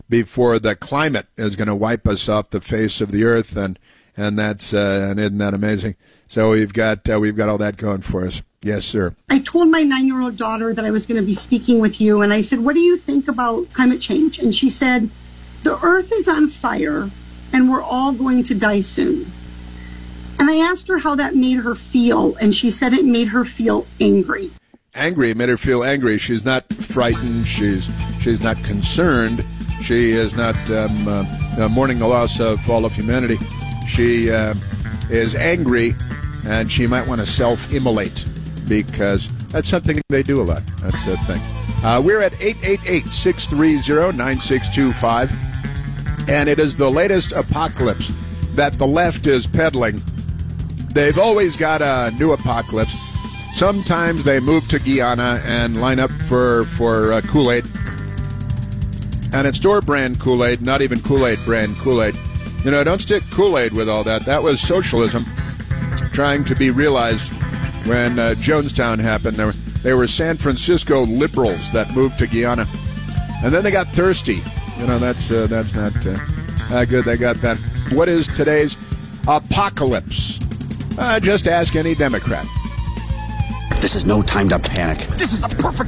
before the climate is going to wipe us off the face of the earth, and that's and isn't that amazing? So we've got all that going for us. Yes, sir. I told my 9-year-old daughter that I was going to be speaking with you, and I said, "What do you think about climate change?" And she said, "The earth is on fire, and we're all going to die soon." And I asked her how that made her feel, and she said it made her feel angry. Angry, made her feel angry. She's not frightened. She's not concerned. She is not mourning the loss of all of humanity. She is angry, and she might want to self-immolate, because that's something they do a lot. That's the thing. We're at 888-630-9625, and it is the latest apocalypse that the left is peddling. They've always got a new apocalypse. Sometimes they move to Guyana and line up for Kool-Aid. And it's store brand Kool-Aid, not even Kool-Aid brand Kool-Aid. You know, don't stick Kool-Aid with all that. That was socialism trying to be realized when Jonestown happened. They were San Francisco liberals that moved to Guyana. And then they got thirsty. You know, that's not good. They got that. What is today's apocalypse? Just ask any Democrat. This is no time to panic. This is the perfect